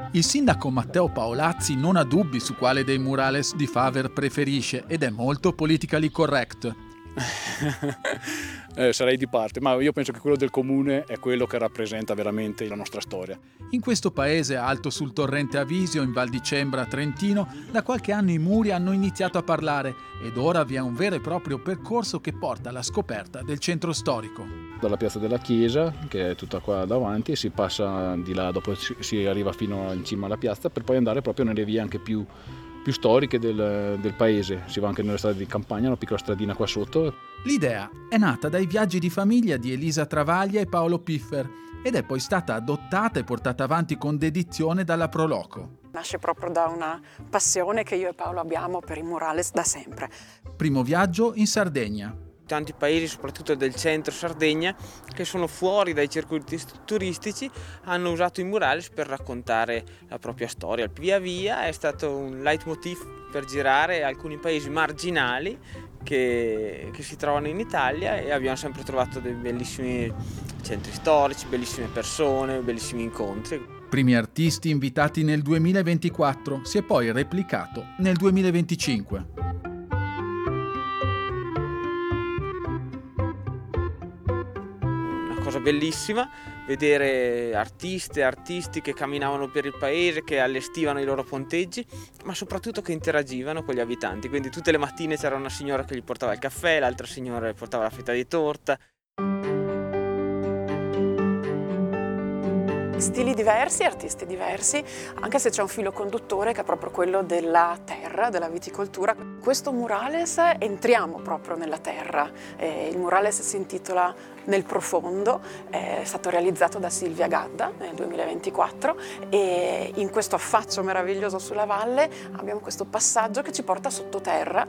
Il sindaco Matteo Paolazzi non ha dubbi su quale dei murales di Faver preferisce ed è molto politically correct. Sarei di parte, ma io penso che quello del comune è quello che rappresenta veramente la nostra storia. In questo paese alto sul torrente Avisio, in Val di Cembra, Trentino, da qualche anno i muri hanno iniziato a parlare ed ora vi è un vero e proprio percorso che porta alla scoperta del centro storico. Dalla piazza della chiesa, che è tutta qua davanti, si passa di là, dopo si arriva fino in cima alla piazza per poi andare proprio nelle vie anche più storiche del paese. Si va anche nelle strade di campagna, una piccola stradina qua sotto. L'idea è nata dai viaggi di famiglia di Elisa Travaglia e Paolo Piffer ed è poi stata adottata e portata avanti con dedizione dalla Proloco. Nasce proprio da una passione che io e Paolo abbiamo per i murales da sempre. Primo viaggio in Sardegna. Tanti paesi, soprattutto del centro Sardegna, che sono fuori dai circuiti turistici, hanno usato i murales per raccontare la propria storia. Via via è stato un leitmotiv per girare alcuni paesi marginali che si trovano in Italia e abbiamo sempre trovato dei bellissimi centri storici, bellissime persone, bellissimi incontri. Primi artisti invitati nel 2024, si è poi replicato nel 2025. Cosa bellissima vedere artiste e artisti che camminavano per il paese, che allestivano i loro ponteggi, ma soprattutto che interagivano con gli abitanti. Quindi tutte le mattine c'era una signora che gli portava il caffè, l'altra signora gli portava la fetta di torta. Stili diversi, artisti diversi, anche se c'è un filo conduttore che è proprio quello della terra, della viticoltura. Questo murales entriamo proprio nella terra. Il murales si intitola Nel profondo, è stato realizzato da Silvia Gadda nel 2024 e in questo affaccio meraviglioso sulla valle abbiamo questo passaggio che ci porta sottoterra,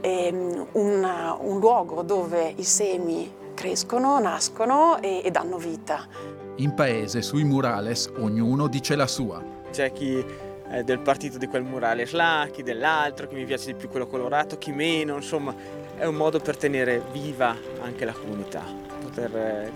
un luogo dove i semi crescono, nascono e danno vita. In paese, sui murales, ognuno dice la sua. C'è chi è del partito di quel murales là, chi dell'altro, chi mi piace di più quello colorato, chi meno, insomma è un modo per tenere viva anche la comunità, poter